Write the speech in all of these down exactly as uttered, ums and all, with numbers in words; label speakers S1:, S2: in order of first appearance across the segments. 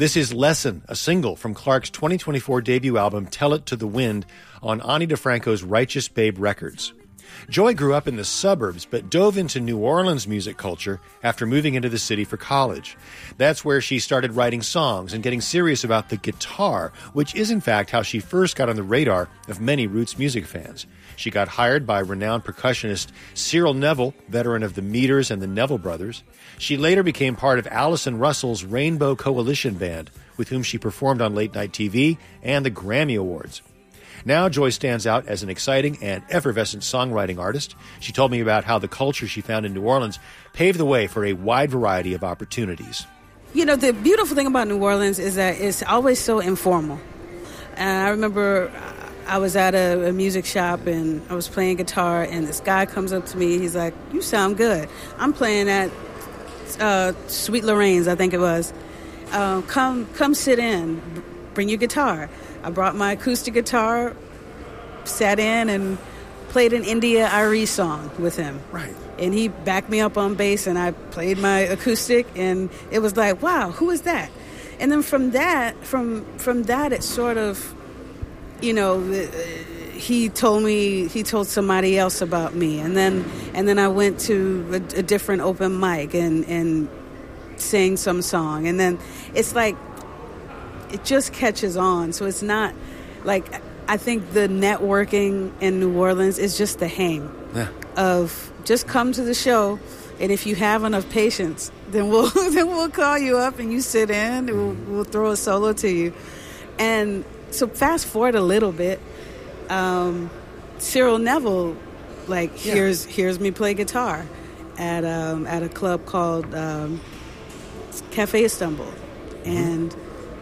S1: This is Lesson, a single from Clark's twenty twenty-four debut album, Tell It to the Wind, on Ani DeFranco's Righteous Babe Records. Joy grew up in the suburbs, but dove into New Orleans music culture after moving into the city for college. That's where she started writing songs and getting serious about the guitar, which is in fact how she first got on the radar of many roots music fans. She got hired by renowned percussionist Cyril Neville, veteran of the Meters and the Neville Brothers. She later became part of Allison Russell's Rainbow Coalition Band, with whom she performed on late-night T V and the Grammy Awards. Now Joy stands out as an exciting and effervescent songwriting artist. She told me about how the culture she found in New Orleans paved the way for a wide variety of opportunities.
S2: You know, the beautiful thing about New Orleans is that it's always so informal. And I remember I was at a, a music shop and I was playing guitar, and this guy comes up to me. He's like, "You sound good." I'm playing at uh, Sweet Lorraine's, I think it was. Uh, come, come sit in. Bring your guitar. I brought my acoustic guitar, sat in, and played an India Arie song with him.
S1: Right.
S2: And he backed me up on bass, and I played my acoustic, and it was like, wow, who is that? And then from that, from from that, it sort of, you know, he told me, he told somebody else about me, and then and then I went to a, a different open mic and and sang some song, and then it's like, it just catches on. So it's not like, I think the networking in New Orleans is just the hang
S1: yeah.
S2: of just come to the show, and if you have enough patience, then we'll then we'll call you up and you sit in, and we'll, we'll throw a solo to you. And so fast forward a little bit, um, Cyril Neville like yeah. hears hears me play guitar at um, at a club called um, Cafe Istanbul, mm-hmm. and.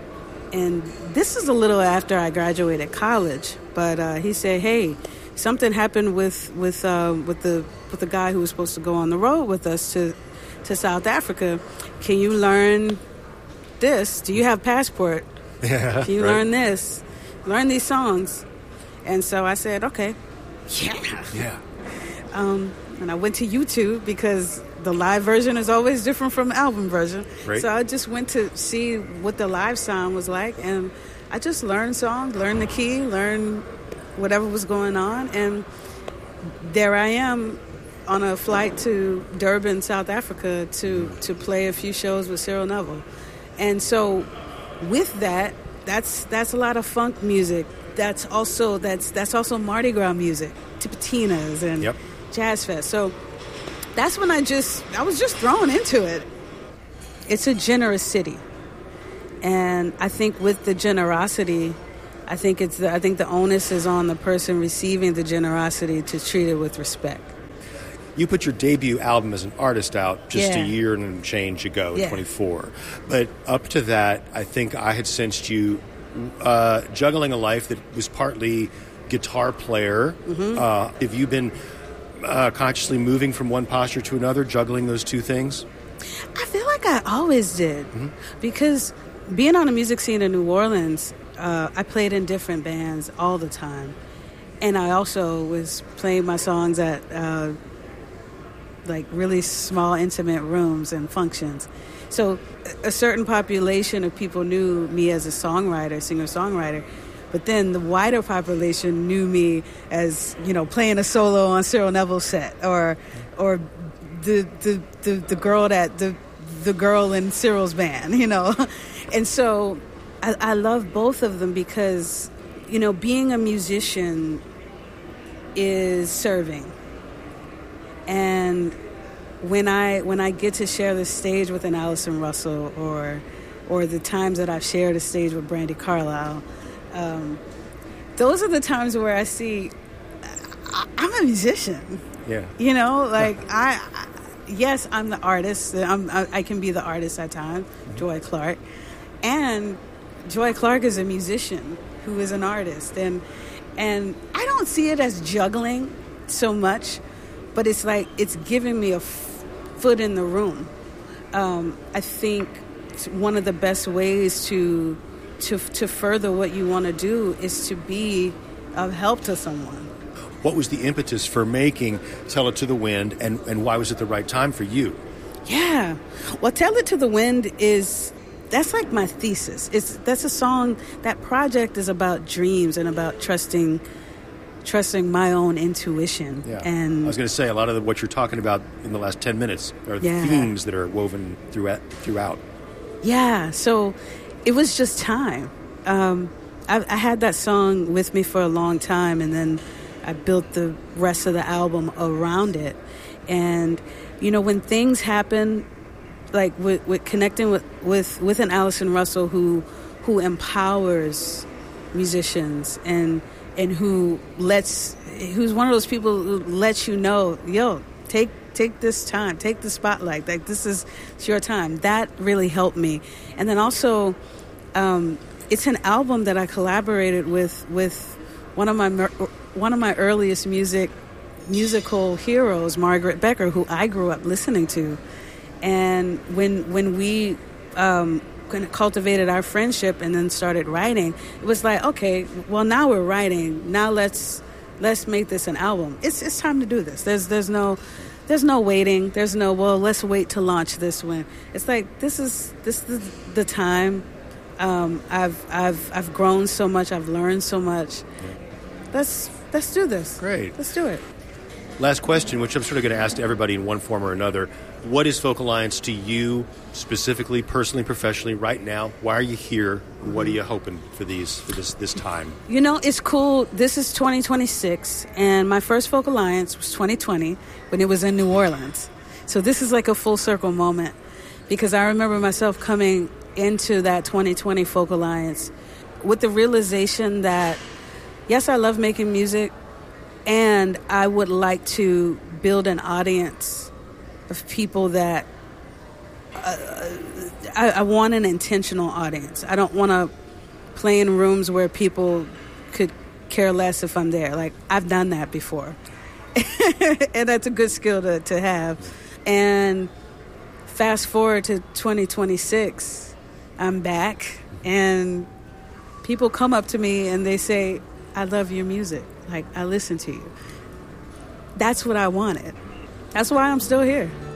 S2: And this is a little after I graduated college, but uh, he said, "Hey, something happened with with uh, with the with the guy who was supposed to go on the road with us to to South Africa. Can you learn this? Do you have passport?
S1: Yeah,
S2: Can you
S1: right.
S2: learn this? Learn these songs?" And so I said, "Okay, yeah,
S1: yeah."
S2: Um, and I went to YouTube because the live version is always different from the album version.
S1: Right.
S2: So I just went to see what the live sound was like, and I just learned songs, learned the key, learned whatever was going on, and there I am on a flight to Durban, South Africa, to, to play a few shows with Cyril Neville. And so with that, that's that's a lot of funk music. That's also that's that's also Mardi Gras music, Tipitinas and
S1: yep.
S2: Jazz Fest. So that's when I just, I was just thrown into it. It's a generous city. And I think with the generosity, I think it's the, I think the onus is on the person receiving the generosity to treat it with respect.
S1: You put your debut album as an artist out just
S2: yeah.
S1: a year and change ago, in
S2: yeah.
S1: twenty-four. But up to that, I think I had sensed you uh, juggling a life that was partly guitar player.
S2: Mm-hmm.
S1: Uh, have you been uh, consciously moving from one posture to another, juggling those two things?
S2: I feel like I always did. Mm-hmm. Because being on the music scene in New Orleans, uh, I played in different bands all the time. And I also was playing my songs at uh, like really small, intimate rooms and functions. So a certain population of people knew me as a songwriter, singer-songwriter. But then the wider population knew me as, you know, playing a solo on Cyril Neville's set, or or the the, the, the girl that the the girl in Cyril's band, you know. And so I, I love both of them because, you know, being a musician is serving. And when I when I get to share the stage with an Allison Russell, or or the times that I've shared a stage with Brandi Carlile, um, those are the times where I see I, I'm a musician.
S1: Yeah.
S2: You know, like I, I yes, I'm the artist. I'm, I, I can be the artist at times, mm-hmm. Joy Clark, and Joy Clark is a musician who is an artist, and and I don't see it as juggling so much, but it's like it's giving me a f- foot in the room. Um, I think one of the best ways to to to further what you want to do is to be of help to someone.
S1: What was the impetus for making Tell It to the Wind, and, and why was it the right time for you?
S2: Yeah. Well, Tell It to the Wind is that's like my thesis. It's that's a song. That project is about dreams and about trusting, trusting my own intuition.
S1: Yeah.
S2: And
S1: I was going to say a lot of the, what you're talking about in the last ten minutes are
S2: yeah.
S1: themes that are woven throughout. throughout.
S2: Yeah. So it was just time. Um, I, I had that song with me for a long time, and then I built the rest of the album around it. And you know, when things happen, like with, with connecting with, with, with an Allison Russell who who empowers musicians and and who lets who's one of those people who lets you know, yo, take take this time, take the spotlight, like this is it's your time. That really helped me. And then also, um, it's an album that I collaborated with with one of my one of my earliest music musical heroes, Margaret Becker, who I grew up listening to. And when when we um, kind of cultivated our friendship and then started writing, it was like, okay, well now we're writing. Now let's let's make this an album. It's it's time to do this. There's there's no there's no waiting. There's no well let's wait to launch this one. It's like this is this is the time. Um, I've I've I've grown so much. I've learned so much. Let's let's do this.
S1: Great.
S2: Let's do it.
S1: Last question, which I'm sort of going to ask to everybody in one form or another. What is Folk Alliance to you, specifically, personally, professionally, right now? Why are you here? What are you hoping for these for this this time?
S2: You know, it's cool. This is twenty twenty-six, and my first Folk Alliance was twenty twenty when it was in New Orleans. So this is like a full circle moment, because I remember myself coming into that twenty twenty Folk Alliance with the realization that, yes, I love making music, and I would like to build an audience of people that uh, I, I want an intentional audience. I don't want to play in rooms where people could care less if I'm there. Like, I've done that before. And that's a good skill to, to have. And fast forward to twenty twenty-six, I'm back, and people come up to me and they say, I love your music. Like, I listen to you. That's what I wanted. That's why I'm still here.